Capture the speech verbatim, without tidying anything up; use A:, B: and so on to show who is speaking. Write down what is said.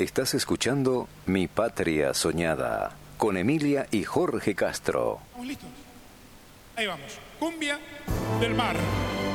A: Estás escuchando Mi Patria Soñada con Emilia y Jorge Castro.
B: ¿Estamos listos? Ahí vamos. Cumbia del mar.